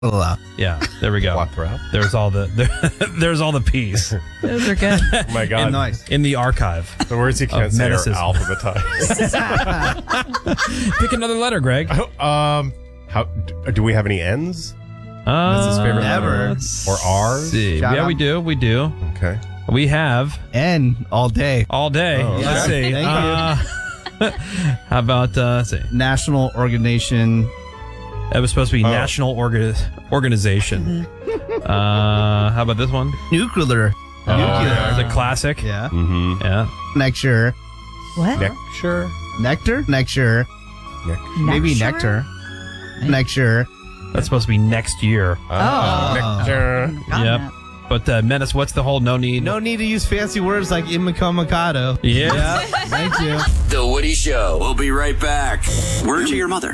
Yeah, there we go. Lathrop. There's all the P's. Those are good. Oh my God. Nice. In the archive. The words you can't say are Medicism. alphabetized. Pick another letter, Greg. How do we have any N's? That's his favorite letter. Or R's? Shout Yeah, out. we do. Okay. We have N all day. all day. Oh, okay. Let's see. Thank How about let's see? National Organization. That was supposed to be National Organization. How about this one? Nuclear. It's a classic. Yeah. Mm-hmm. Yeah. Nectar. What? Nectar? Nectar? Nectar. Maybe nectar. Nectar. That's supposed to be next year. Oh. Nectar. Got Yep. that. But Menace, what's the whole no need? No need to use fancy words like Imiko Mikado. Yeah. Thank you. The Woody Show. We'll be right back. Word to your mother.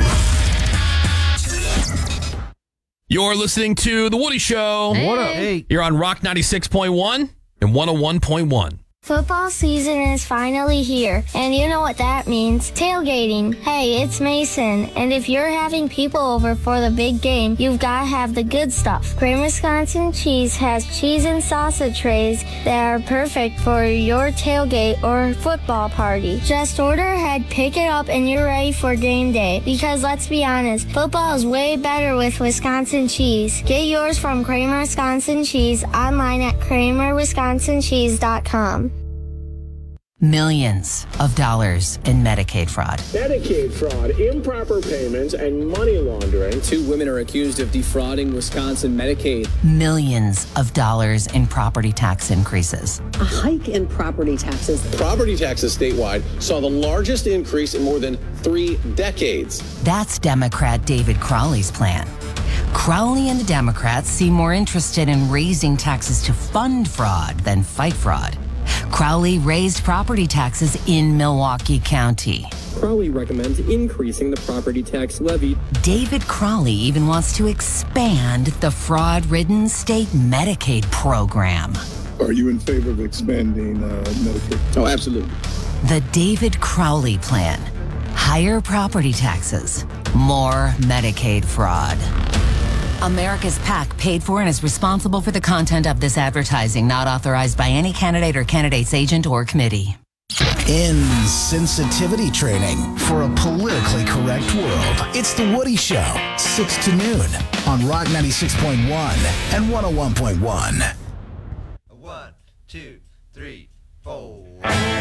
You're listening to The Woody Show. What up? Hey. You're on Rock 96.1 and 101.1. Football season is finally here, and you know what that means. Tailgating. Hey, it's Mason, and if you're having people over for the big game, you've got to have the good stuff. Kramer Wisconsin Cheese has cheese and salsa trays that are perfect for your tailgate or football party. Just order ahead, pick it up, and you're ready for game day. Because let's be honest, football is way better with Wisconsin cheese. Get yours from Kramer Wisconsin Cheese online at kramerwisconsincheese.com. Millions of dollars in Medicaid fraud. Medicaid fraud, improper payments, and money laundering. 2 women are accused of defrauding Wisconsin Medicaid. Millions of dollars in property tax increases. A hike in property taxes. Property taxes statewide saw the largest increase in more than 3 decades. That's Democrat David Crowley's plan. Crowley and the Democrats seem more interested in raising taxes to fund fraud than fight fraud. Crowley raised property taxes in Milwaukee County. Crowley recommends increasing the property tax levy. David Crowley even wants to expand the fraud-ridden state Medicaid program. Are you in favor of expanding Medicaid? Oh, absolutely. The David Crowley plan. Higher property taxes, more Medicaid fraud. America's PAC paid for and is responsible for the content of this advertising, not authorized by any candidate or candidate's agent or committee. Insensitivity training for a politically correct world. It's The Woody Show, 6 to noon on Rock 96.1 and 101.1. 1, 2, 3, 4.